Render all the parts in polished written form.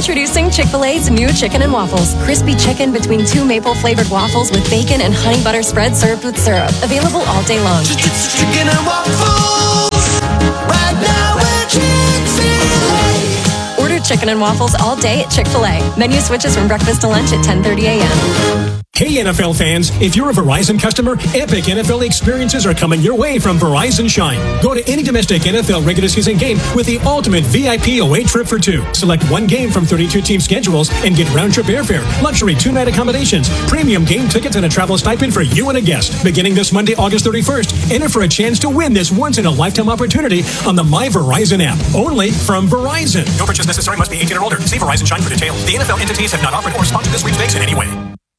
Introducing Chick-fil-A's new Chicken and Waffles. Crispy chicken between 2 maple-flavored waffles with bacon and honey butter spread served with syrup. Available all day long. Chicken and waffles. Right now at Chick-fil-A. Order Chicken and Waffles all day at Chick-fil-A. Menu switches from breakfast to lunch at 10:30 a.m. Hey NFL fans, if you're a Verizon customer, epic NFL experiences are coming your way from Verizon Shine. Go to any domestic NFL regular season game with the ultimate VIP away trip for 2. Select one game from 32 team schedules and get round-trip airfare, luxury 2-night accommodations, premium game tickets, and a travel stipend for you and a guest. Beginning this Monday, August 31st, enter for a chance to win this once-in-a-lifetime opportunity on the My Verizon app. Only from Verizon. No purchase necessary. Must be 18 or older. See Verizon Shine for details. The NFL entities have not offered or sponsored this sweepstakes in any way.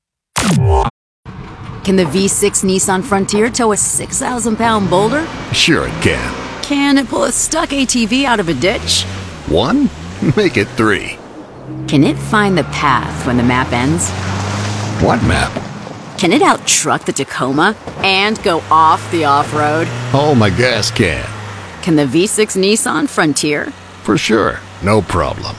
Can the V6 Nissan Frontier tow a 6,000-pound boulder? Sure it can. Can it pull a stuck ATV out of a ditch? 1? Make it 3. Can it find the path when the map ends? What map? Can it out-truck the Tacoma and go off the off-road? Oh, my gas can. Can the V6 Nissan Frontier? For sure. No problem.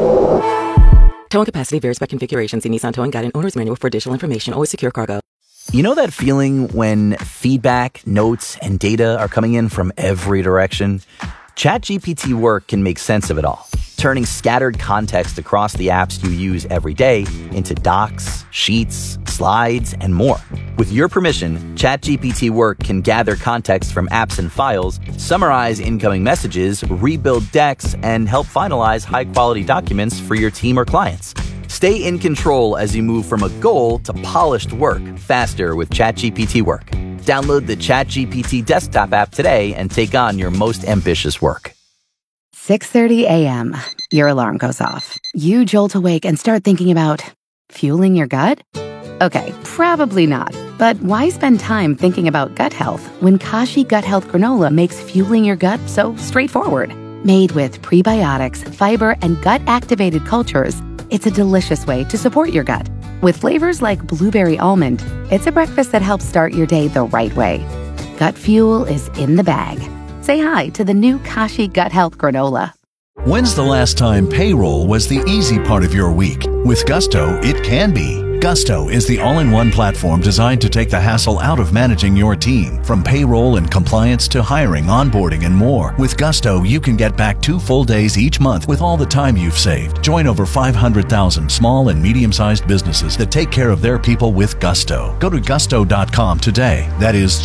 Towing capacity varies by configuration. See Nissan Towing Guide and Owner's Manual for additional information. Always secure cargo. You know that feeling when feedback, notes, and data are coming in from every direction? ChatGPT Work can make sense of it all, turning scattered context across the apps you use every day into docs, sheets, slides, and more. With your permission, ChatGPT Work can gather context from apps and files, summarize incoming messages, rebuild decks, and help finalize high-quality documents for your team or clients. Stay in control as you move from a goal to polished work faster with ChatGPT Work. Download the ChatGPT desktop app today and take on your most ambitious work. 6:30 a.m. Your alarm goes off. You jolt awake and start thinking about fueling your gut? Okay, probably not. But why spend time thinking about gut health when Kashi Gut Health Granola makes fueling your gut so straightforward? Made with prebiotics, fiber, and gut-activated cultures, it's a delicious way to support your gut. With flavors like blueberry almond, it's a breakfast that helps start your day the right way. Gut fuel is in the bag. Say hi to the new Kashi Gut Health Granola. When's the last time payroll was the easy part of your week? With Gusto, it can be. Gusto is the all-in-one platform designed to take the hassle out of managing your team. From payroll and compliance to hiring, onboarding, and more. With Gusto, you can get back 2 full days each month with all the time you've saved. Join over 500,000 small and medium-sized businesses that take care of their people with Gusto. Go to gusto.com today. That is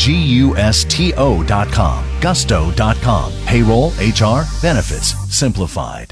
Gusto.com. Gusto.com. Payroll, HR, benefits, simplified.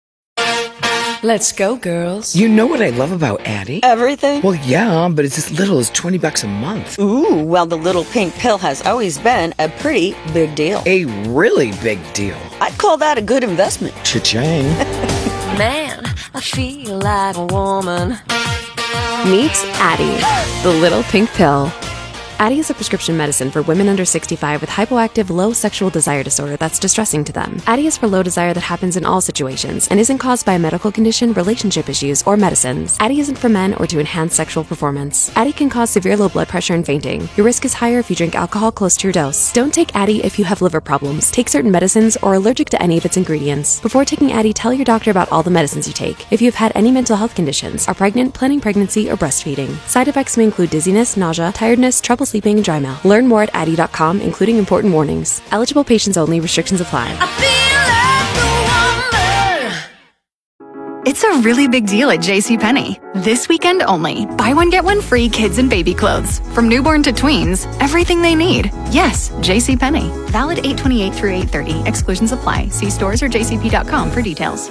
Let's go, girls. You know what I love about Addie? Everything? Well, yeah, but it's as little as $20 a month. Ooh, well, the little pink pill has always been a pretty big deal. A really big deal. I'd call that a good investment. Cha-ching. Man, I feel like a woman. Meet Addie, the little pink pill. Addie is a prescription medicine for women under 65 with hypoactive low sexual desire disorder that's distressing to them. Addie is for low desire that happens in all situations and isn't caused by a medical condition, relationship issues, or medicines. Addie isn't for men or to enhance sexual performance. Addie can cause severe low blood pressure and fainting. Your risk is higher if you drink alcohol close to your dose. Don't take Addie if you have liver problems, take certain medicines, or are allergic to any of its ingredients. Before taking Addie, tell your doctor about all the medicines you take. If you've had any mental health conditions, are pregnant, planning pregnancy, or breastfeeding. Side effects may include dizziness, nausea, tiredness, trouble sleeping, and dry mouth. Learn more at Addie.com, including important warnings. Eligible patients only. Restrictions apply. It's a really big deal at JCPenney. This weekend only. Buy one, get one free kids and baby clothes. From newborn to tweens, everything they need. Yes, JCPenney. Valid 8/28 through 8/30. Exclusions apply. See stores or jcp.com for details.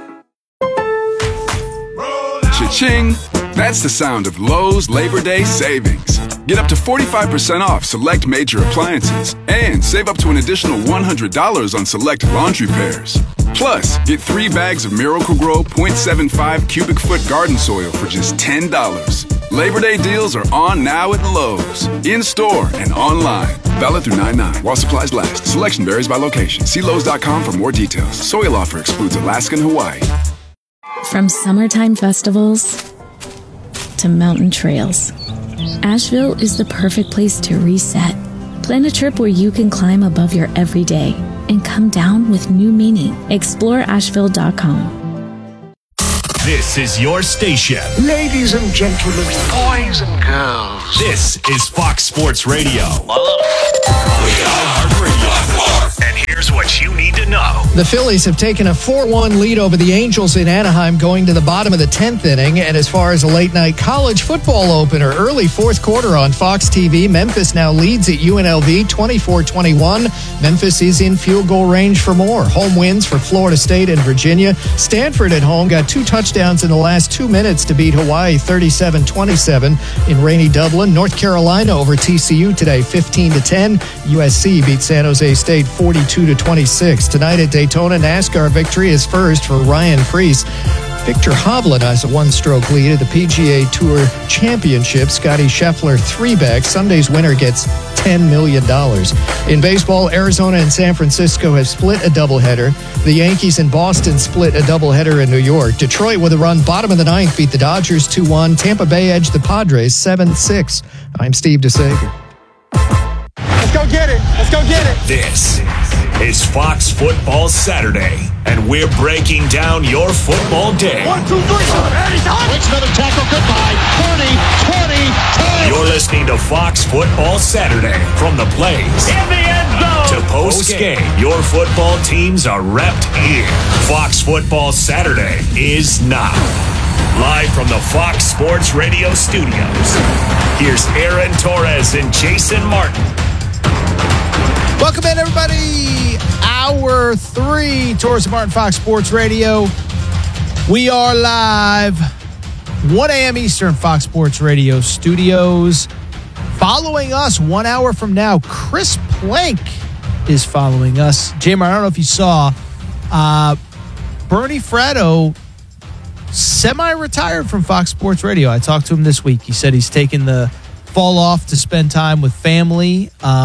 Cha-ching! That's the sound of Lowe's Labor Day savings. Get up to 45% off select major appliances and save up to an additional $100 on select laundry pairs. Plus, get 3 bags of Miracle-Gro 0.75 cubic foot garden soil for just $10. Labor Day deals are on now at Lowe's, in-store and online. Valid through 9/9 while supplies last. Selection varies by location. See Lowe's.com for more details. Soil offer excludes Alaska and Hawaii. From summertime festivals to mountain trails, Asheville is the perfect place to reset. Plan a trip where you can climb above your everyday and come down with new meaning. Explore Asheville.com. This is your station. Ladies and gentlemen, boys and girls. This is Fox Sports Radio. And here's what you need to know. The Phillies have taken a 4-1 lead over the Angels in Anaheim going to the bottom of the 10th inning. And as far as a late-night college football opener, early fourth quarter on Fox TV, Memphis now leads at UNLV 24-21. Memphis is in field goal range for more. Home wins for Florida State and Virginia. Stanford at home got 2 touchdowns in the last 2 minutes to beat Hawaii 37-27 in rainy Dublin. North Carolina over TCU today 15-10. USC beat San Jose State 42-26. Tonight at Daytona, NASCAR victory is first for Ryan Preece. Victor Hovland has a 1-stroke lead at the PGA Tour Championship. Scotty Scheffler 3-back. Sunday's winner gets $10 million. In baseball, Arizona and San Francisco have split a doubleheader. The Yankees and Boston split a doubleheader in New York. Detroit, with a run bottom of the ninth, beat the Dodgers 2-1. Tampa Bay edged the Padres 7-6. I'm Steve DeSager. Let's go get it. Let's go get it. This is Fox Football Saturday, and we're breaking down your football day. 1, 2, 3. Makes another tackle. Goodbye. 30, 20, 10. You're listening to Fox Football Saturday from the plays In the end zone. to post-game. Your football teams are repped here. Fox Football Saturday is now. Live from the Fox Sports Radio studios, here's Aaron Torres and Jason Martin. Welcome in, everybody. Hour 3, Torres and Martin, Fox Sports Radio. We are live, 1 a.m. Eastern, Fox Sports Radio studios. Following us 1 hour from now, Chris Plank is following us. Jamar, I don't know if you saw, Bernie Fratto semi-retired from Fox Sports Radio. I talked to him this week. He said he's taking the fall off to spend time with family,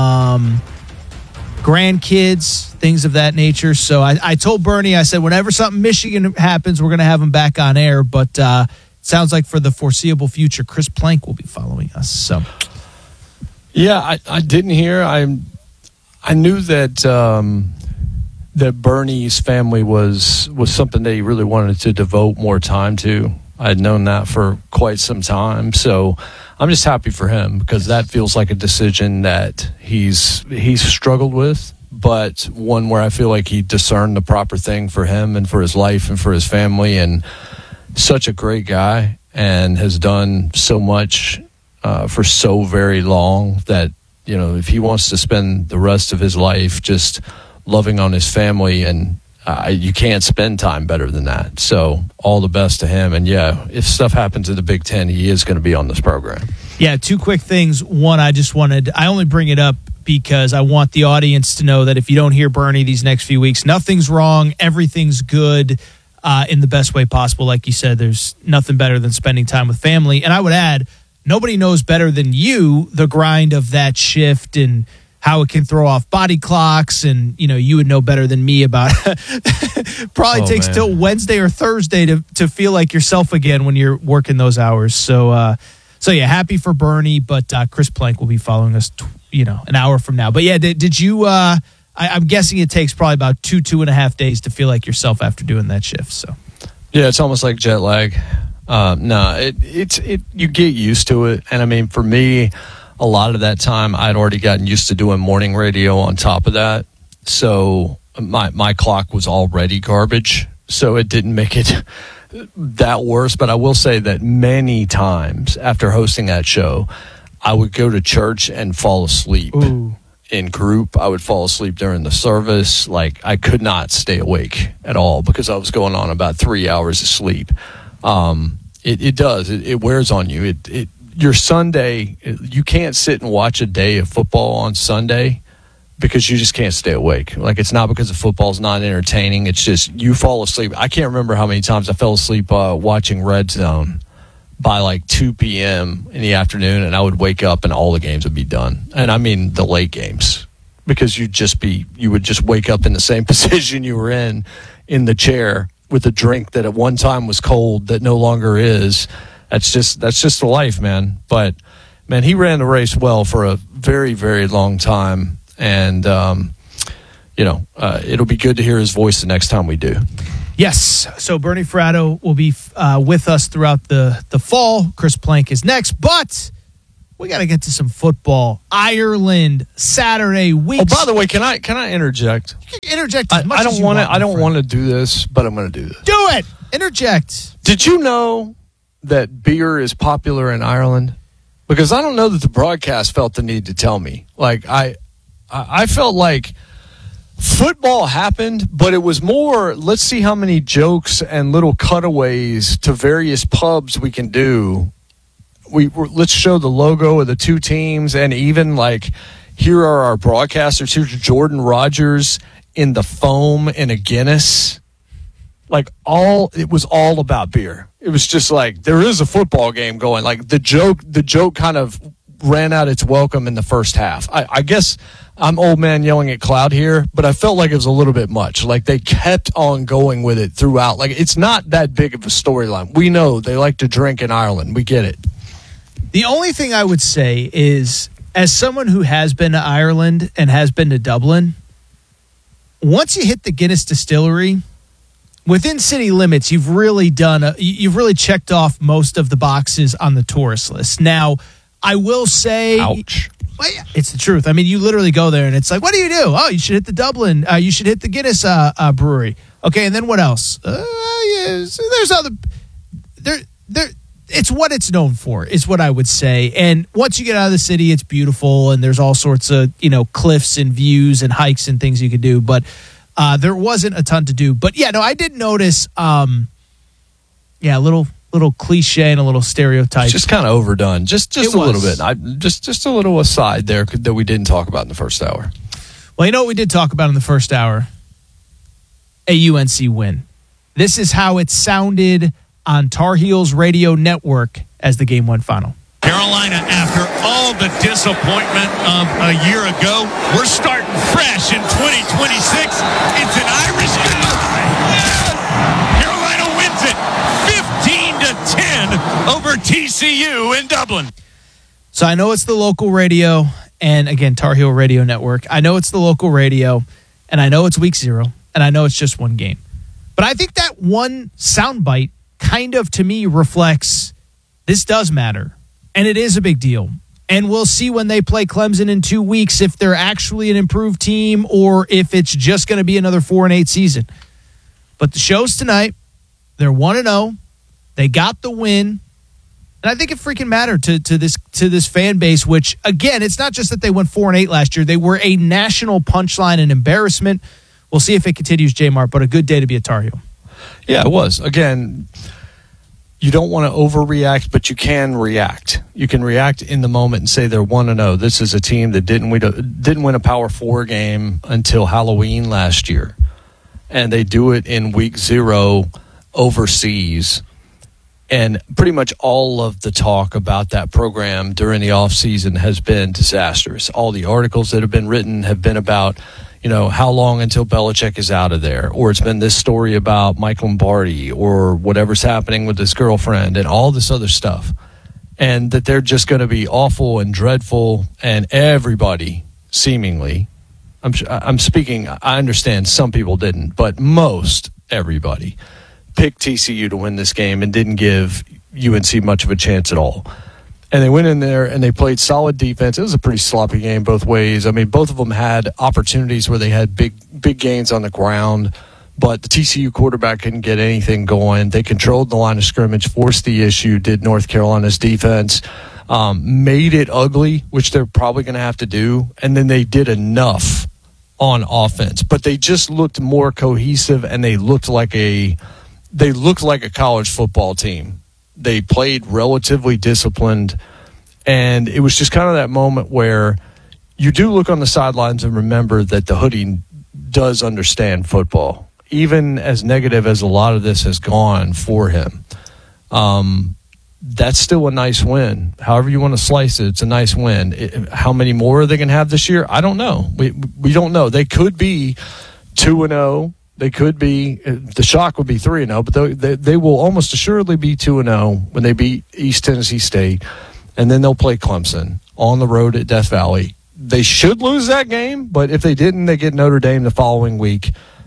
grandkids, things of that nature. So I told Bernie, I said, whenever something Michigan happens, we're going to have him back on air. But it sounds like for the foreseeable future, Chris Plank will be following us. So, yeah, I didn't hear. I knew that that Bernie's family was something that he really wanted to devote more time to. I had known that for quite some time. So I'm just happy for him, because that feels like a decision that he's struggled with, but one where I feel like he discerned the proper thing for him and for his life and for his family. And such a great guy, and has done so much for so very long that, you know, if he wants to spend the rest of his life just loving on his family, and you can't spend time better than that. So all the best to him. And yeah, if stuff happens in the Big Ten, he is going to be on this program. Yeah, 2 quick things. One, I only bring it up because I want the audience to know that if you don't hear Bernie these next few weeks, nothing's wrong. Everything's good in the best way possible. Like you said, there's nothing better than spending time with family. And I would add, nobody knows better than you the grind of that shift and how it can throw off body clocks, and you would know better than me about it. Probably takes till Wednesday or Thursday to feel like yourself again when you're working those hours. So yeah, happy for Bernie, but Chris Plank will be following us, an hour from now. But yeah, did you? I'm guessing it takes probably about 2.5 days to feel like yourself after doing that shift. So yeah, it's almost like jet lag. You get used to it, and I mean, for me, a lot of that time I'd already gotten used to doing morning radio on top of that. So my clock was already garbage. So it didn't make it that worse. But I will say that many times after hosting that show, I would go to church and fall asleep. Ooh. In group. I would fall asleep during the service. Like, I could not stay awake at all because I was going on about 3 hours of sleep. It wears on you. Your Sunday, you can't sit and watch a day of football on Sunday because you just can't stay awake. Like, it's not because the football's not entertaining. It's just you fall asleep. I can't remember how many times I fell asleep watching Red Zone by like 2 p.m. in the afternoon, and I would wake up and all the games would be done. And I mean the late games, because you would just wake up in the same position you were in the chair with a drink that at one time was cold that no longer is. That's just the life, man. But man, he ran the race well for a very, very long time, and it'll be good to hear his voice the next time we do. Yes. So Bernie Fratto will be with us throughout the fall. Chris Plank is next, but we got to get to some football. Ireland, Saturday week. Oh, by the way, can I interject? You can interject as much as you want. I don't want to do this, but I'm going to do this. Do it. Interject. Did you know that beer is popular in Ireland? Because I don't know that the broadcast felt the need to tell me. Like I felt like football happened, but it was more, let's see how many jokes and little cutaways to various pubs we can do. Let's show the logo of the two teams, and even like, here are our broadcasters. Here's Jordan Rogers in the foam in a Guinness. Like, it was all about beer. It was just like, there is a football game going. Like, the joke kind of ran out its welcome in the first half. I guess I'm old man yelling at cloud here, but I felt like it was a little bit much. Like, they kept on going with it throughout. Like, it's not that big of a storyline. We know they like to drink in Ireland. We get it. The only thing I would say is, as someone who has been to Ireland and has been to Dublin, once you hit the Guinness distillery, within city limits, you've really checked off most of the boxes on the tourist list. Now, I will say, ouch. Well, yeah, it's the truth. I mean, you literally go there and it's like, what do you do? Oh, you should hit the Dublin. You should hit the Guinness brewery. Okay, and then what else? So there's other. It's what it's known for, is what I would say. And once you get out of the city, it's beautiful, and there's all sorts of cliffs and views and hikes and things you could do. But there wasn't a ton to do. But yeah, no, I did notice. A little cliche and a little stereotype. Just kind of overdone. Just a little bit. Just a little aside there that we didn't talk about in the first hour. Well, you know what we did talk about in the first hour? A UNC win. This is how it sounded on Tar Heels Radio Network as the game went final. Carolina, after all the disappointment of a year ago, we're starting fresh in 2026. It's an Irish game. Yes! Carolina wins it 15-10 over TCU in Dublin. So I know it's the local radio, and again, Tar Heel Radio Network. I know it's the local radio, and I know it's week 0, and I know it's just one game. But I think that one soundbite kind of, to me, reflects this does matter, and it is a big deal. And we'll see when they play Clemson in 2 weeks if they're actually an improved team or if it's just going to be another 4-8 season. But the show's tonight. They're 1-0. They got the win. And I think it freaking mattered to this fan base, which, again, it's not just that they went 4-8 last year. They were a national punchline and embarrassment. We'll see if it continues, J-Mart, but a good day to be a Tar Heel. Yeah, it was. Again, you don't want to overreact, but you can react. You can react in the moment and say they're 1-0. This is a team that didn't win a Power 4 game until Halloween last year. And they do it in week 0 overseas. And pretty much all of the talk about that program during the offseason has been disastrous. All the articles that have been written have been about, how long until Belichick is out of there? Or it's been this story about Mike Lombardi or whatever's happening with his girlfriend and all this other stuff. And that they're just going to be awful and dreadful, and everybody, seemingly, I'm speaking, I understand some people didn't, but most everybody picked TCU to win this game and didn't give UNC much of a chance at all. And they went in there and they played solid defense. It was a pretty sloppy game both ways. I mean, both of them had opportunities where they had big gains on the ground, but the TCU quarterback couldn't get anything going. They controlled the line of scrimmage, forced the issue, did North Carolina's defense, made it ugly, which they're probably going to have to do, and then they did enough on offense. But they just looked more cohesive, and they looked like a college football team. They played relatively disciplined, and it was just kind of that moment where you do look on the sidelines and remember that the hoodie does understand football, even as negative as a lot of this has gone for him. That's still a nice win. However you want to slice it, it's a nice win. How many more are they going to have this year? I don't know. We don't know. They could be 2-0. They could be, the shock would be 3-0, but they will almost assuredly be 2-0 when they beat East Tennessee State, and then they'll play Clemson on the road at Death Valley. They should lose that game, but if they didn't, they get Notre Dame the following week.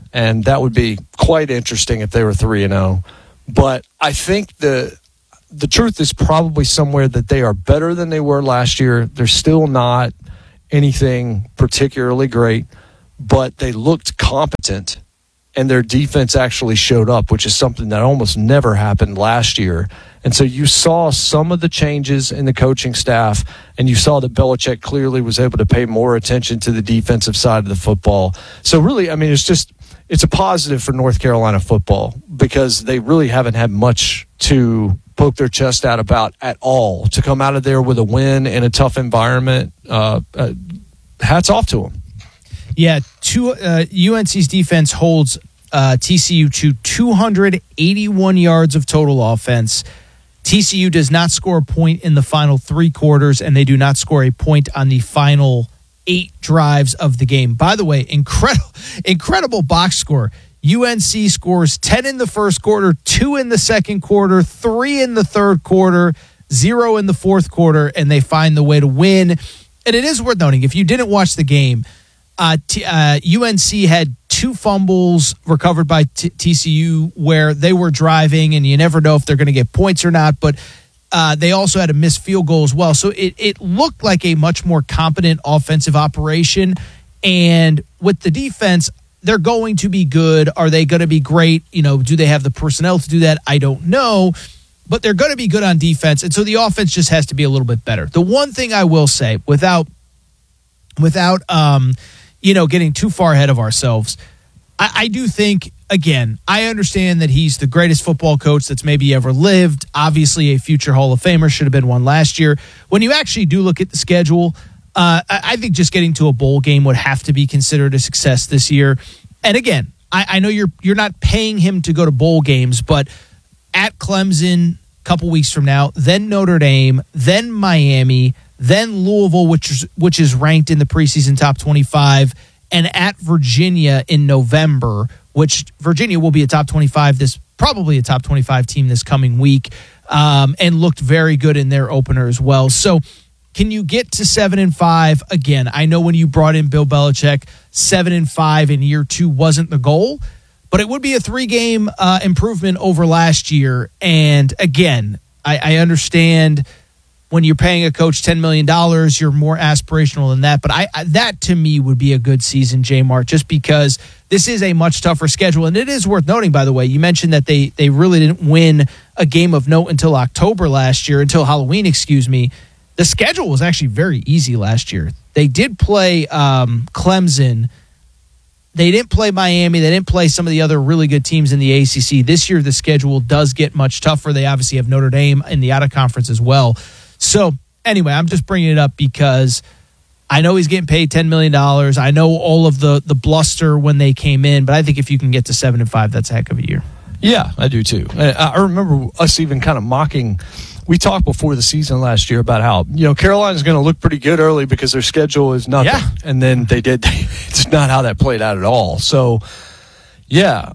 and that would be quite interesting if they were 3-0. But I think the truth is probably somewhere that they are better than they were last year. They're still not anything particularly great, but they looked competent, and their defense actually showed up, which is something that almost never happened last year. And so you saw some of the changes in the coaching staff, and you saw that Belichick clearly was able to pay more attention to the defensive side of the football. So really, I mean, it's a positive for North Carolina football because they really haven't had much to poke their chest out about at all. To come out of there with a win in a tough environment, hats off to them. Yeah, UNC's defense holds TCU to 281 yards of total offense. TCU does not score a point in the final 3 quarters, and they do not score a point on the final 8 drives of the game. By the way, incredible box score. UNC scores 10 in the first quarter, 2 in the second quarter, 3 in the third quarter, 0 in the fourth quarter, and they find the way to win. And it is worth noting, if you didn't watch the game, UNC had 2 fumbles recovered by TCU where they were driving, and you never know if they're going to get points or not, but they also had a missed field goal as well. So it looked like a much more competent offensive operation, and with the defense, they're going to be good. Are they going to be great? You know, do they have the personnel to do that? I don't know, but they're going to be good on defense, and so the offense just has to be a little bit better. The one thing I will say, without getting too far ahead of ourselves, I do think, again, I understand that he's the greatest football coach that's maybe ever lived. Obviously, a future Hall of Famer, should have been one last year. When you actually do look at the schedule, I think just getting to a bowl game would have to be considered a success this year. And again, I know you're not paying him to go to bowl games, but at Clemson a couple weeks from now, then Notre Dame, then Miami, then Louisville, which is ranked in the preseason top 25, and at Virginia in November, which Virginia will be a top 25 probably a top 25 team this coming week, and looked very good in their opener as well. So can you get to 7-5? Again, I know when you brought in Bill Belichick, 7-5 in year 2 wasn't the goal, but it would be a 3-game improvement over last year. And again, I understand when you're paying a coach $10 million, you're more aspirational than that. But that, to me, would be a good season, J-Mart, just because this is a much tougher schedule. And it is worth noting, by the way, you mentioned that they really didn't win a game of note until Halloween, excuse me. The schedule was actually very easy last year. They did play Clemson. They didn't play Miami. They didn't play some of the other really good teams in the ACC. This year, the schedule does get much tougher. They obviously have Notre Dame in the out-of-conference as well. So, anyway, I'm just bringing it up because I know he's getting paid $10 million. I know all of the bluster when they came in, but I think if you can get to 7-5, that's a heck of a year. Yeah, I do too. I remember us even kind of mocking. We talked before the season last year about how, Carolina's going to look pretty good early because their schedule is nothing. Yeah. And then it's not how that played out at all. So, yeah,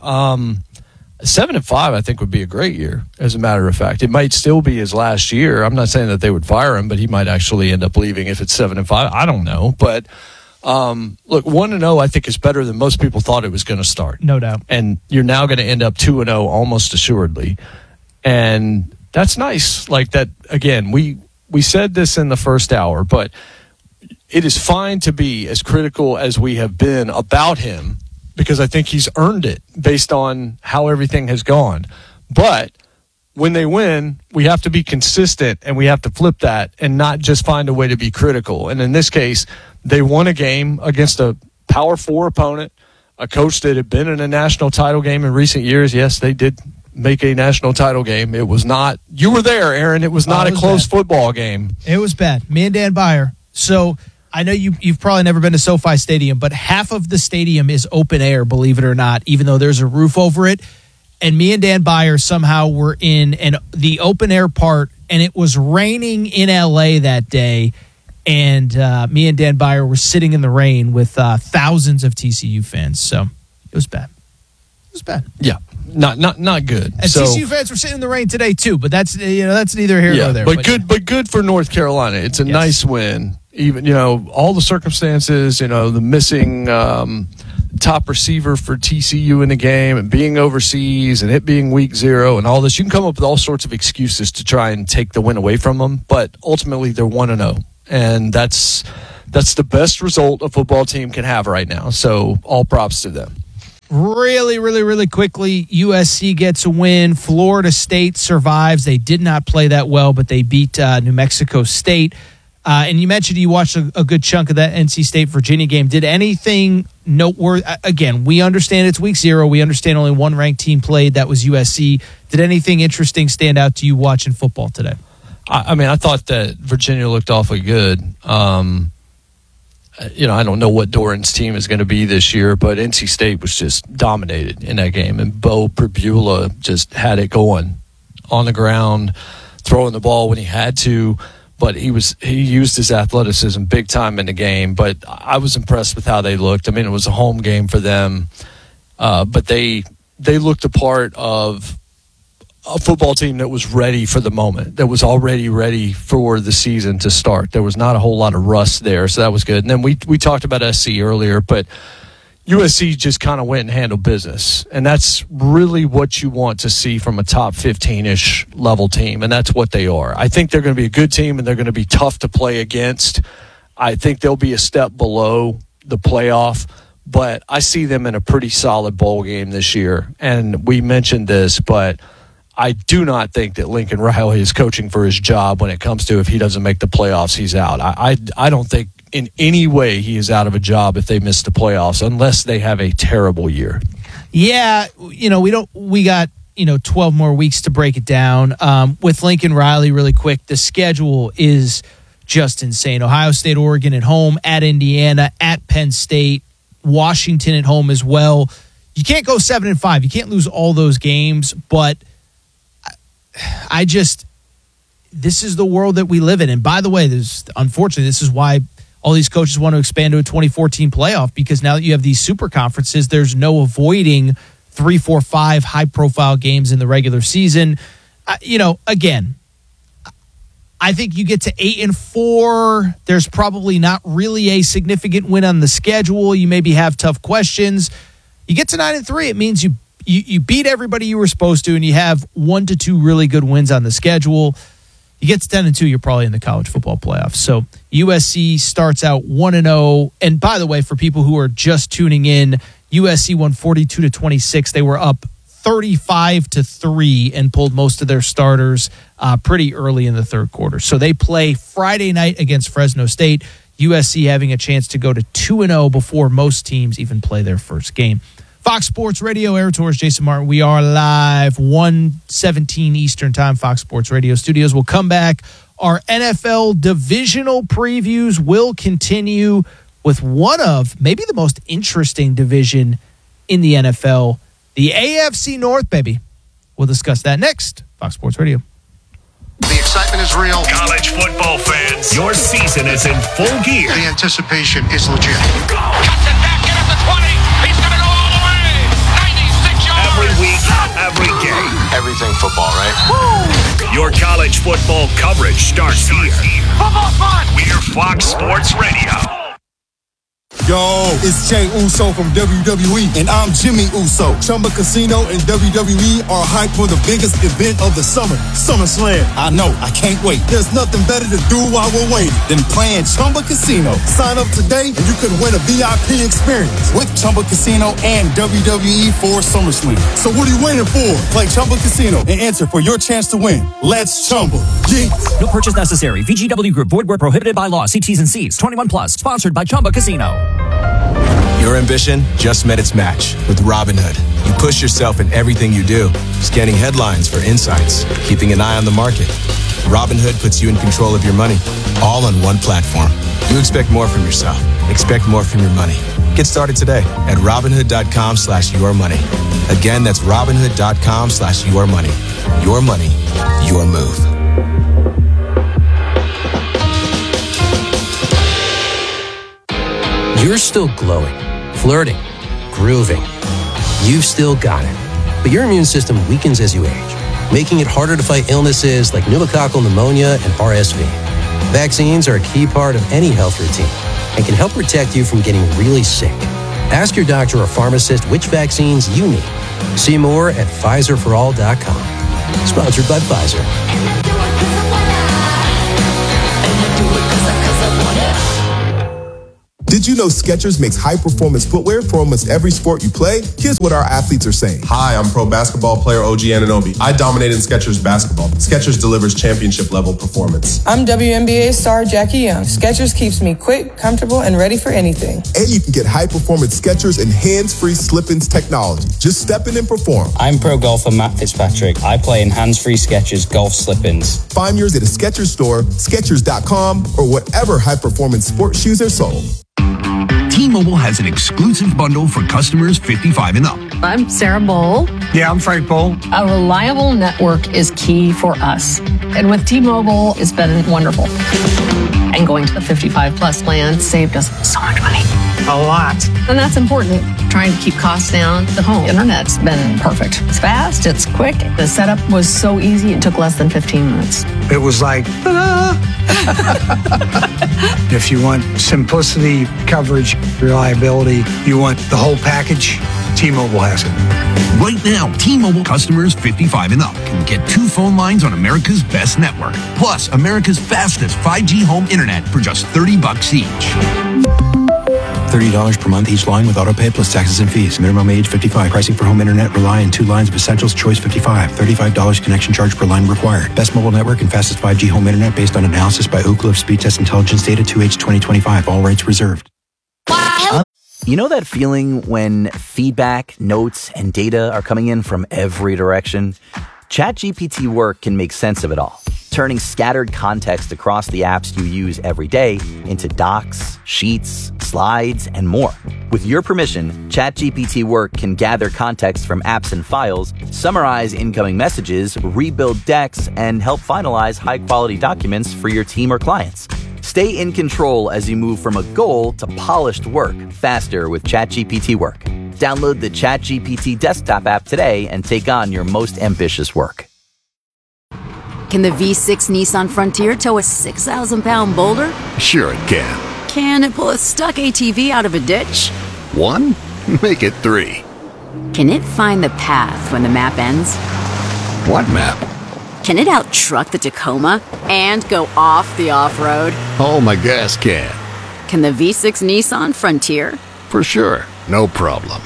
7-5, I think, would be a great year, as a matter of fact. It might still be his last year. I'm not saying that they would fire him, but he might actually end up leaving if it's 7-5. I don't know. But, look, 1-0, I think, is better than most people thought it was going to start. No doubt. And you're now going to end up 2-0 almost assuredly. And that's nice. Like that, again, we said this in the first hour, but it is fine to be as critical as we have been about him, because I think he's earned it based on how everything has gone. But when they win, we have to be consistent, and we have to flip that and not just find a way to be critical. And in this case, they won a game against a Power 4 opponent, a coach that had been in a national title game in recent years. Yes, they did make a national title game. It was not – you were there, Aaron. It was not a close football game. It was bad. Me and Dan Beyer. So – I know you've probably never been to SoFi Stadium, but half of the stadium is open air, believe it or not, even though there's a roof over it. And me and Dan Beyer somehow were in the open air part, and it was raining in LA that day. And me and Dan Beyer were sitting in the rain with thousands of TCU fans. So it was bad. It was bad. Yeah. Not good. And so, TCU fans were sitting in the rain today too, but that's neither here nor there. But good for North Carolina. It's a nice win. Even all the circumstances, the missing top receiver for TCU in the game and being overseas and it being week 0 and all this. You can come up with all sorts of excuses to try and take the win away from them, but ultimately they're 1-0. And that's the best result a football team can have right now. So all props to them. Really, really, really quickly, USC gets a win. Florida State survives. They did not play that well, but they beat New Mexico State. And you mentioned you watched a good chunk of that NC State-Virginia game. Did anything noteworthy? Again, we understand it's week 0. We understand only one ranked team played. That was USC. Did anything interesting stand out to you watching football today? I mean, I thought that Virginia looked awfully good. I don't know what Doran's team is going to be this year, but NC State was just dominated in that game. And Bo Pribula just had it going on the ground, throwing the ball when he had to. But he used his athleticism big time in the game. But I was impressed with how they looked. I mean, it was a home game for them. But they looked a part of a football team that was ready for the moment, that was already ready for the season to start. There was not a whole lot of rust there, so that was good. And then we talked about SC earlier, but USC just kind of went and handled business. And that's really what you want to see from a top 15-ish level team, and that's what they are. I think they're going to be a good team, and they're going to be tough to play against. I think they'll be a step below the playoff, but I see them in a pretty solid bowl game this year. And we mentioned this, but I do not think that Lincoln Riley is coaching for his job when it comes to if he doesn't make the playoffs, he's out. I don't think in any way he is out of a job if they miss the playoffs, unless they have a terrible year. Yeah, we got 12 more weeks to break it down. With Lincoln Riley, really quick, the schedule is just insane. Ohio State, Oregon at home, at Indiana, at Penn State, Washington at home as well. You can't go 7-5. You can't lose all those games, but this is the world that we live in. And by the way, unfortunately, this is why all these coaches want to expand to a 2014 playoff, because now that you have these super conferences, there's no avoiding 3, 4, 5 high-profile games in the regular season. Again, I think you get to 8-4. There's probably not really a significant win on the schedule. You maybe have tough questions. You get to 9-3, it means you beat everybody you were supposed to, and you have 1 to 2 really good wins on the schedule. You get to 10-2, you're probably in the college football playoffs. So USC starts out 1-0. And by the way, for people who are just tuning in, USC won 42-26. They were up 35-3 and pulled most of their starters pretty early in the third quarter. So they play Friday night against Fresno State. USC having a chance to go to 2-0 before most teams even play their first game. Fox Sports Radio, Aaron Torres, Jason Martin. We are live, 1:17 Eastern Time, Fox Sports Radio studios. We'll come back. Our NFL divisional previews will continue with one of maybe the most interesting division in the NFL, the AFC North, baby. We'll discuss that next. Fox Sports Radio. The excitement is real. College football fans, your season is in full gear. The anticipation is legit. Cuts it back, get up to 20. He's going to go all the way. 96 yards. Every week, every game. Everything football, right? Woo! Your college football coverage starts here. Football fun. We're Fox Sports Radio. Yo, it's Jay Uso from WWE, and I'm Jimmy Uso. Chumba Casino and WWE are hyped for the biggest event of the summer, SummerSlam. I know, I can't wait. There's nothing better to do while we're waiting than playing Chumba Casino. Sign up today, and you could win a VIP experience with Chumba Casino and WWE for SummerSlam. So what are you waiting for? Play Chumba Casino and enter for your chance to win. Let's Chumba. Yeah. No purchase necessary. VGW Group. Void where prohibited by law. See T's and C's. 21 plus. Sponsored by Chumba Casino. Your ambition just met its match with Robinhood. You push yourself in everything you do, scanning headlines for insights, keeping an eye on the market. Robinhood puts you in control of your money, all on one platform. You expect more from yourself. Expect more from your money. Get started today at Robinhood.com/yourmoney. Again, that's Robinhood.com/yourmoney. Your money, your move. You're still glowing, flirting, grooving. You've still got it. But your immune system weakens as you age, making it harder to fight illnesses like pneumococcal pneumonia and RSV. Vaccines are a key part of any health routine and can help protect you from getting really sick. Ask your doctor or pharmacist which vaccines you need. See more at PfizerForAll.com. Sponsored by Pfizer. Did you know Skechers makes high-performance footwear for almost every sport you play? Here's what our athletes are saying. Hi, I'm pro basketball player OG Anunoby. I dominate in Skechers basketball. Skechers delivers championship-level performance. I'm WNBA star Jackie Young. Skechers keeps me quick, comfortable, and ready for anything. And you can get high-performance Skechers and hands-free slip-ins technology. Just step in and perform. I'm pro golfer Matt Fitzpatrick. I play in hands-free Skechers golf slip-ins. Find yours at a Skechers store, Skechers.com, or whatever high-performance sports shoes are sold. T-Mobile has an exclusive bundle for customers 55 and up. I'm Sarah Bowl. Yeah, I'm Frank Bowl. A reliable network is key for us. And with T-Mobile, it's been wonderful. And going to the 55 plus plan saved us so much money. A lot. And that's important. Trying to keep costs down. The home internet's been perfect. It's fast, it's quick. The setup was so easy, it took less than 15 minutes. It was like, ta-da! If you want simplicity, coverage, reliability, you want the whole package, T-Mobile has it. Right now, T-Mobile customers 55 and up can get 2 phone lines on America's best network, plus America's fastest 5G home internet for just $30 each. $30 per month each line with autopay plus taxes and fees. Minimum age 55. Pricing for home internet rely on 2 lines of essentials. Choice 55. $35 connection charge per line required. Best mobile network and fastest 5G home internet based on analysis by Ookla of Speed Test Intelligence data 2H 2025. All rights reserved. You know that feeling when feedback, notes, and data are coming in from every direction? ChatGPT Work can make sense of it all, turning scattered context across the apps you use every day into docs, sheets, slides, and more. With your permission, ChatGPT Work can gather context from apps and files, summarize incoming messages, rebuild decks, and help finalize high-quality documents for your team or clients. Stay in control as you move from a goal to polished work faster with ChatGPT Work. Download the ChatGPT desktop app today and take on your most ambitious work. Can the V6 Nissan Frontier tow a 6,000-pound boulder? Sure it can. Can it pull a stuck ATV out of a ditch? 1? Make it 3. Can it find the path when the map ends? What map? Can it out-truck the Tacoma and go off the off-road? Oh, my gas can. Can the V6 Nissan Frontier? For sure. No problem.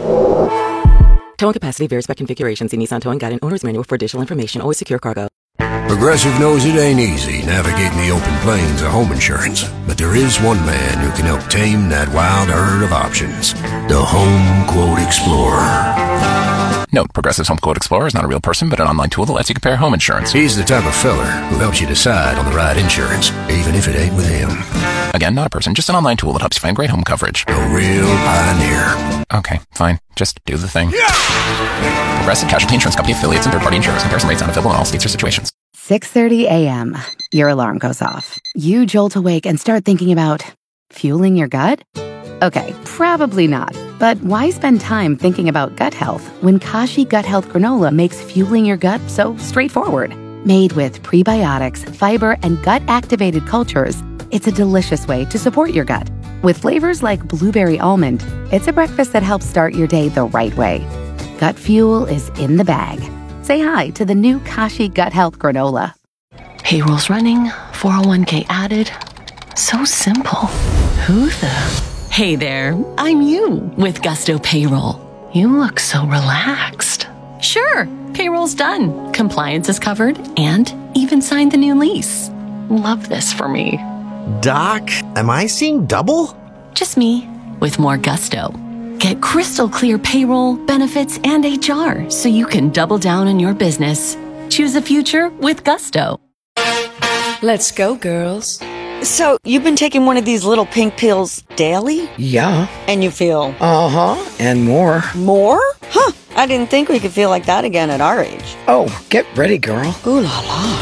Towing capacity varies by configuration. See Nissan Towing Guide and Owner's Manual for additional information. Always secure cargo. Progressive knows it ain't easy navigating the open plains of home insurance, but there is one man who can help tame that wild herd of options. The Home Quote Explorer. Note, Progressive's Home Quote Explorer is not a real person, but an online tool that lets you compare home insurance. He's the type of feller who helps you decide on the right insurance, even if it ain't with him. Again, not a person, just an online tool that helps you find great home coverage. A real pioneer. Okay, fine. Just do the thing. Yeah! Progressive Casualty Insurance Company affiliates and third-party insurers. Comparison rates not available in all states or situations. 6:30 a.m. Your alarm goes off. You jolt awake and start thinking about fueling your gut? Okay, probably not. But why spend time thinking about gut health when Kashi Gut Health Granola makes fueling your gut so straightforward? Made with prebiotics, fiber, and gut-activated cultures, it's a delicious way to support your gut. With flavors like blueberry almond, it's a breakfast that helps start your day the right way. Gut fuel is in the bag. Say hi to the new Kashi Gut Health Granola. Payroll's running, 401k added. So simple. Who the... Hey there, I'm you with Gusto Payroll. You look so relaxed. Sure, payroll's done. Compliance is covered and even signed the new lease. Love this for me. Doc, am I seeing double? Just me with more gusto. Get crystal clear payroll, benefits, and HR so you can double down on your business. Choose a future with Gusto. Let's go, girls. So, you've been taking one of these little pink pills daily? Yeah. And you feel? Uh-huh. And more. More? Huh. I didn't think we could feel like that again at our age. Oh, get ready, girl. Ooh la la.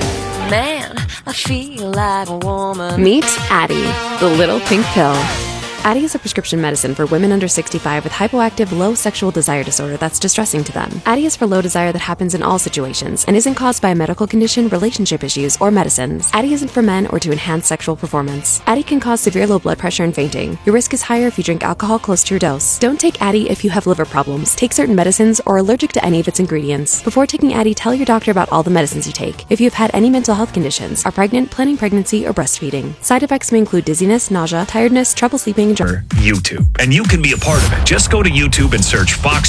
Man, I feel like a woman. Meet Addie, the little pink pill. Addyi is a prescription medicine for women under 65 with hypoactive low sexual desire disorder that's distressing to them. Addyi is for low desire that happens in all situations and isn't caused by a medical condition, relationship issues, or medicines. Addyi isn't for men or to enhance sexual performance. Addyi can cause severe low blood pressure and fainting. Your risk is higher if you drink alcohol close to your dose. Don't take Addyi if you have liver problems, take certain medicines, or are allergic to any of its ingredients. Before taking Addyi, tell your doctor about all the medicines you take. If you have had any mental health conditions, are pregnant, planning pregnancy, or breastfeeding. Side effects may include dizziness, nausea, tiredness, trouble sleeping, and YouTube. And you can be a part of it. Just go to YouTube and search Fox